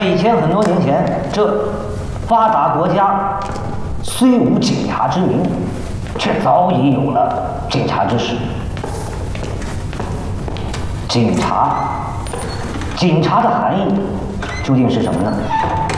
以前很多年前，这发达国家虽无警察之名，却早已有了警察之实。警察的含义究竟是什么呢？